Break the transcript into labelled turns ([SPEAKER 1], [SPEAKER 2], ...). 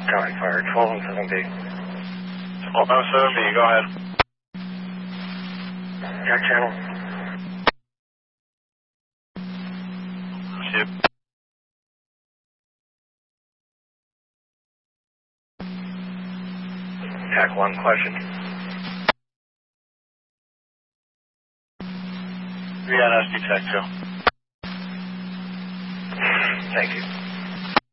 [SPEAKER 1] Charlie Fire, 1207B.
[SPEAKER 2] 1207B, go ahead.
[SPEAKER 1] Jack channel.
[SPEAKER 2] Ship.
[SPEAKER 1] Jack 1, question.
[SPEAKER 2] We got SD Tech 2.
[SPEAKER 1] Thank you.